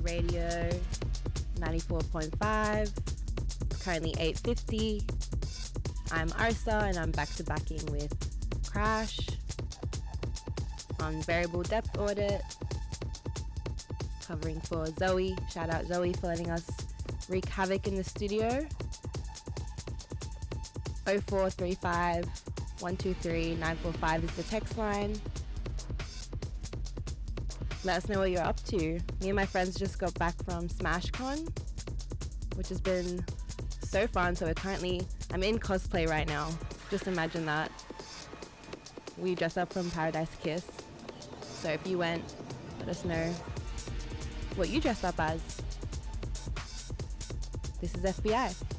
Radio 94.5. It's currently 8:50. I'm Arsa and I'm back to backing with Crash on Variable Depth Audit, covering for Zoe. Shout out Zoe for letting us wreak havoc in the studio. 0435 123 945 is the text line. Let us know what you're up to. Me and my friends just got back from SmashCon, which has been so fun. So I'm in cosplay right now. Just imagine that. We dress up from Paradise Kiss. So if you went, let us know what you dressed up as. This is FBI.